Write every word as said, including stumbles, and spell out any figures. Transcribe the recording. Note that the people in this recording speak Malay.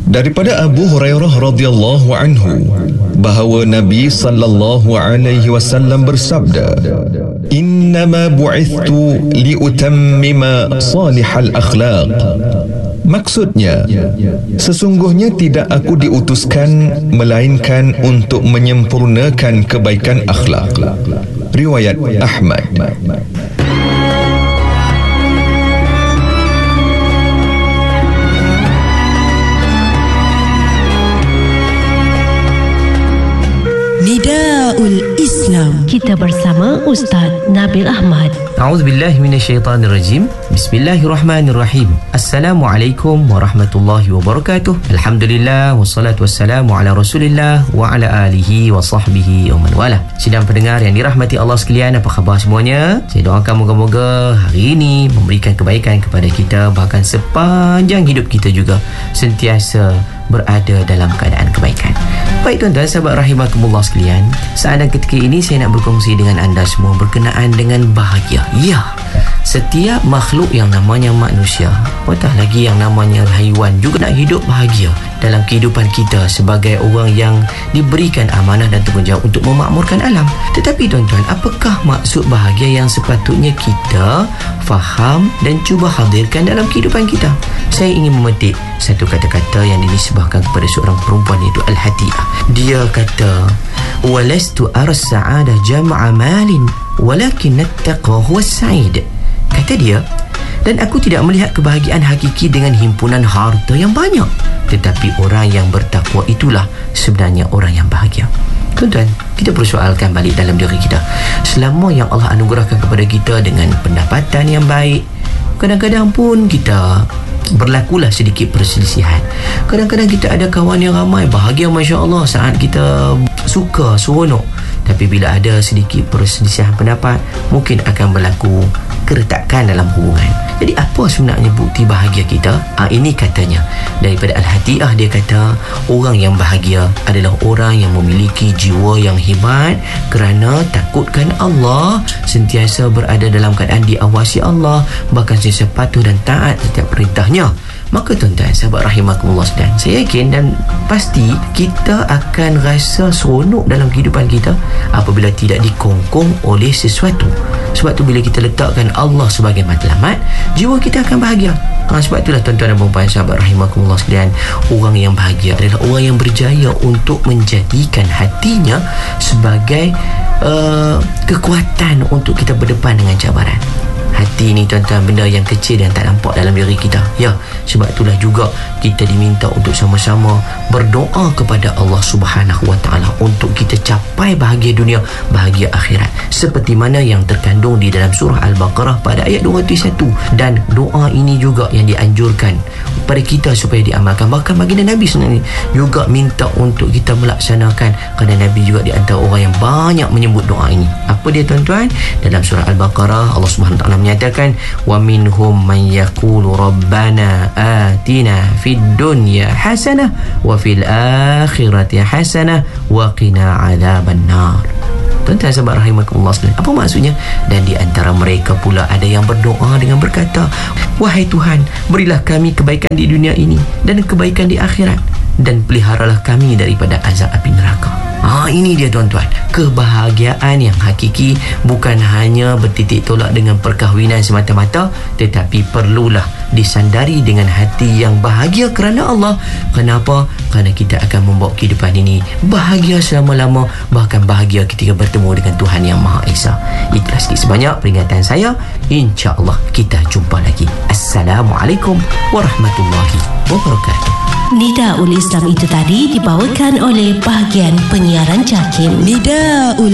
Daripada Abu Hurairah radhiyallahu anhu bahawa Nabi sallallahu alaihi wasallam bersabda, "Innama bu'ithtu liutammima salihal akhlaq." Maksudnya, sesungguhnya tidak aku diutuskan melainkan untuk menyempurnakan kebaikan akhlak. Riwayat Ahmad. Nidaul Islam. Kita bersama Ustaz Nabil Ahmad. A'udzubillahi minasyaitanirrajim. Bismillahirrahmanirrahim. Assalamualaikum warahmatullahi wabarakatuh. Alhamdulillah wassalatu wassalamu ala Rasulillah wa ala alihi wa sahbihi wa man wala. Sidang pendengar yang dirahmati Allah sekalian, apa khabar semuanya? Saya doakan moga-moga hari ini memberikan kebaikan kepada kita, bahkan sepanjang hidup kita juga sentiasa berada dalam keadaan kebaikan. Baik tuan-tuan, sahabat rahimakumullah sekalian, saat dan ketika ini saya nak berkongsi dengan anda semua berkenaan dengan bahagia. Ya, setiap makhluk yang namanya manusia, apatah lagi yang namanya haiwan, juga nak hidup bahagia dalam kehidupan kita sebagai orang yang diberikan amanah dan tanggungjawab untuk memakmurkan alam. Tetapi tuan-tuan, apakah maksud bahagia yang sepatutnya kita faham dan cuba hadirkan dalam kehidupan kita? Saya ingin memetik satu kata-kata yang dinisbahkan kepada seorang perempuan, iaitu Al-Hati'ah. Dia kata, "Walastu ara as-sa'adah jam'a malin, walakin at-taqwa huwa as-sa'id." Kata dia, dan aku tidak melihat kebahagiaan hakiki dengan himpunan harta yang banyak, tetapi orang yang bertakwa itulah sebenarnya orang yang bahagia. Tuan-tuan, kita perlu soalkan balik dalam diri kita. Selama yang Allah anugerahkan kepada kita dengan pendapatan yang baik, kadang-kadang pun kita berlakulah sedikit perselisihan. Kadang-kadang kita ada kawan yang ramai, bahagia Masya Allah, saat kita suka, seronok. Tapi bila ada sedikit perselisihan pendapat, mungkin akan berlaku keretakan dalam hubungan. Jadi apa sebenarnya bukti bahagia kita? Ha, ini katanya daripada Al-Hati'ah. Dia kata, orang yang bahagia adalah orang yang memiliki jiwa yang hebat kerana takutkan Allah, sentiasa berada dalam keadaan diawasi Allah, bahkan sentiasa patuh dan taat setiap perintahnya. Maka tuan-tuan, sahabat rahimakumullah sekalian, saya yakin dan pasti kita akan rasa seronok dalam kehidupan kita apabila tidak dikongkong oleh sesuatu. Sebab tu bila kita letakkan Allah sebagai matlamat, jiwa kita akan bahagia. Ha, sebab itulah tuan-tuan dan puan-puan, sahabat rahimakumullah sekalian, orang yang bahagia adalah orang yang berjaya untuk menjadikan hatinya sebagai uh, kekuatan untuk kita berdepan dengan cabaran. Hati ni tuan-tuan, benda yang kecil yang tak nampak dalam diri kita. Ya, sebab itulah juga kita diminta untuk sama-sama berdoa kepada Allah Subhanahu Wa Taala untuk kita capai bahagia dunia, bahagia akhirat, seperti mana yang terkandung di dalam surah Al-Baqarah pada ayat dua ratus satu. Dan doa ini juga yang dianjurkan kepada kita supaya diamalkan. Bahkan baginda Nabi sebenarnya juga minta untuk kita melaksanakan, kerana Nabi juga di antara orang yang banyak menyebut doa ini. Apa dia tuan-tuan? Dalam surah Al-Baqarah, Allah Subhanahu Wa Taala menyatakan, wa minhum man yaqulu rabbana atina fid dunya hasanah wa fil akhirati hasanah wa qina adzaban nar. Tuan-tuan, sahabat rahimakumullah sekalian, apa maksudnya? Dan di antara mereka pula ada yang berdoa dengan berkata, wahai Tuhan, berilah kami kebaikan di dunia ini dan kebaikan di akhirat, dan peliharalah kami daripada azab api neraka. Ah, ini dia tuan-tuan, kebahagiaan yang hakiki bukan hanya bertitik tolak dengan perkahwinan semata-mata, tetapi perlulah disandari dengan hati yang bahagia kerana Allah. Kenapa? Kerana kita akan membawa kehidupan ini bahagia selama-lama, bahkan bahagia ketika bertemu dengan Tuhan Yang Maha Esa. Itulah sikit sebanyak peringatan saya. InsyaAllah kita jumpa lagi. Assalamualaikum warahmatullahi wabarakatuh. Nidaul Islam itu tadi dibawakan oleh bahagian penyiaran JAKIM. Nidaul